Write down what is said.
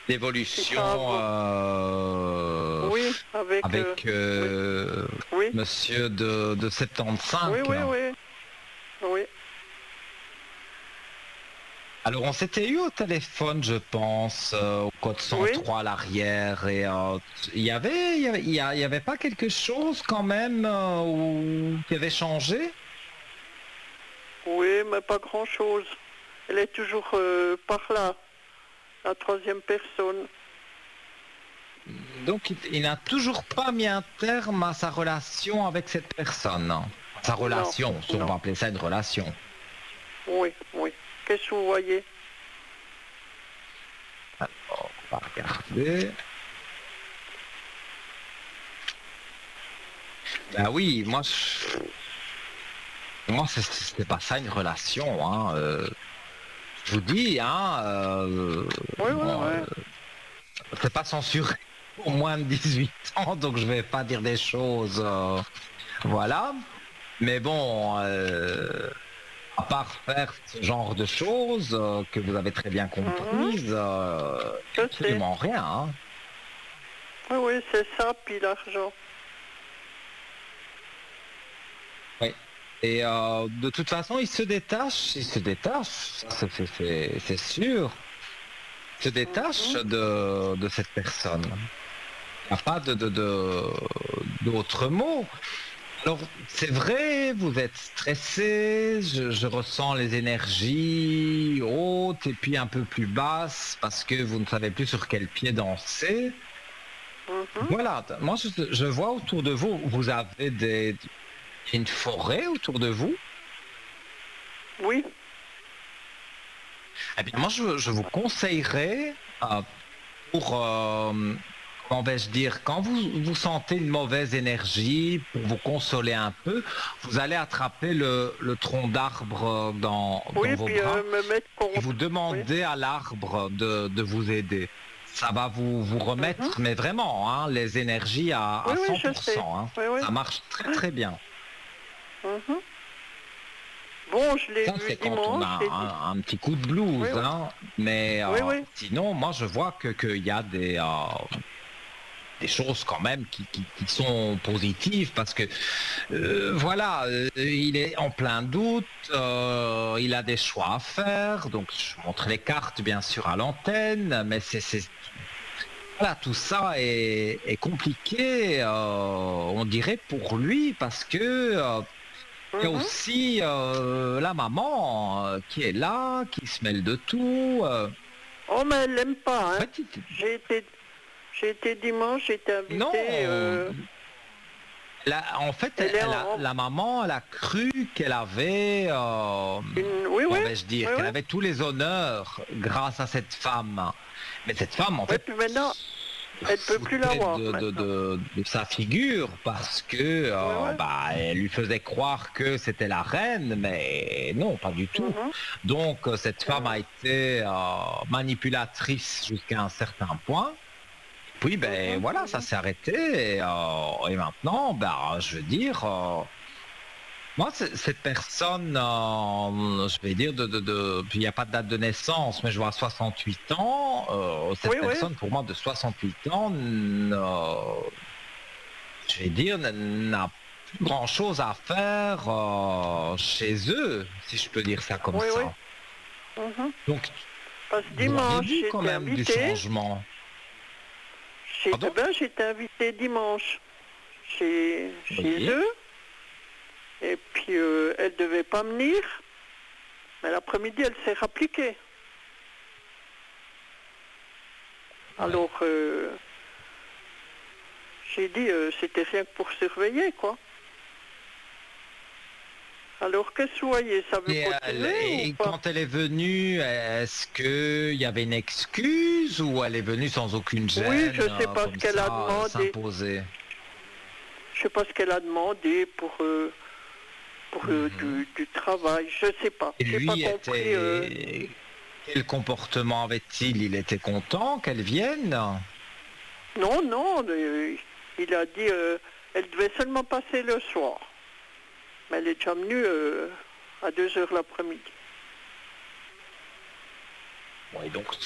d'évolution oui, avec oui, monsieur de 75. oui, oui, oui, oui. Alors, on s'était eu au téléphone, je pense, au code Oui, 103 à l'arrière, et il y avait pas quelque chose quand même qui avait changé? oui, mais pas grand-chose. Elle est toujours par là, la troisième personne. Donc, il n'a toujours pas mis un terme à sa relation avec cette personne. Sa Non, relation, si on non. va appeler ça une relation. Oui, oui. Qu'est-ce que vous voyez? Alors, on va regarder. Ben oui, moi, c'est pas ça une relation, hein. Je vous dis, hein, Oui, oui, bon, oui. c'est pas censuré pour moins de 18 ans, donc je vais pas dire des choses, voilà. Mais bon, à part faire ce genre de choses que vous avez très bien Mhm, comprises, je sais. absolument rien, hein. Oui, oui, c'est ça, puis l'argent. Oui. Et de toute façon, il se détache, ça, c'est sûr. Il se détache Mhm, de cette personne. Il n'y a pas d'autre mot. Alors, c'est vrai, vous êtes stressé, je ressens les énergies hautes et puis un peu plus basses parce que vous ne savez plus sur quel pied danser. mhm. Voilà, moi je vois autour de vous, vous avez une forêt autour de vous. Oui, Eh bien, moi je vous conseillerais pour, comment vais-je dire, quand vous sentez une mauvaise énergie, pour vous consoler un peu, vous allez attraper le tronc d'arbre dans oui, vos puis bras me mettre et contre. vous Oui. demandez à l'arbre de vous aider. Ça va vous Mhm. remettre, mais vraiment, hein, les énergies à Oui, oui, je sais. 100%. Hein. Oui, oui. Ça marche très très bien. Mhm. Bon, je l'ai Ça, vu c'est quand on a dimanche. un petit coup de Oui, blues. oui. Hein. Mais Oui, oui. sinon, moi, je vois qu'il y a des choses quand même qui sont positives parce que voilà, il est en plein doute, il a des choix à faire, donc je montre les cartes bien sûr à l'antenne, mais voilà, tout ça est compliqué, on dirait pour lui parce que il y a Mhm. aussi la maman qui est là, qui se mêle de tout. Oh, mais elle l'aime pas, En hein. fait, J'ai été, j'ai été dimanche, j'ai été invitée. non, en fait, Elle est en, la maman, elle a cru qu'elle avait, Oui, oui, comment vais-je dire, oui, qu'elle oui. avait tous les honneurs grâce à cette femme. Mais cette femme, en Oui, fait, puis maintenant, se elle peut plus foutait l'avoir maintenant. de sa figure parce que Oui, oui. bah, elle lui faisait croire que c'était la reine, mais non, pas du tout. Mhm. Donc, cette femme a été manipulatrice jusqu'à un certain point. Puis, ben Mhm, voilà, ça mhm. s'est arrêté. Et maintenant, ben, je veux dire, moi, cette personne, je vais dire, puis il n'y a pas de date de naissance, mais je vois 68 ans. Cette Oui, oui. personne, pour moi, de 68 ans, je vais dire, n'a plus grand-chose à faire chez eux, si je peux dire ça comme Oui, oui. ça. Mhm. Donc, Parce que vous avez dimanche, vu j'ai quand été même du invitée. changement. Eh Pardon? ben, j'ai été invitée dimanche chez Oui. eux. Et puis, elle devait pas venir. Mais l'après-midi, elle s'est rappliquée. Ouais. Alors, j'ai dit, c'était rien que pour surveiller, quoi. Alors, qu'est-ce que vous voyez? Ça veut continuer ou Et pas? quand elle est venue, est-ce qu'il y avait une excuse ou elle est venue sans aucune Oui, je gêne, sais pas ce comme qu'elle a ça, demandé. s'imposer? Je sais pas ce qu'elle a demandé pour Mhm. du travail. Je sais pas. Et J'ai pas lui compris. était... Quel comportement avait-il? Il était content qu'elle vienne? Non, non. Il a dit, elle devait seulement passer le soir. Mais elle est déjà venue à 2 heures l'après-midi. Oui, donc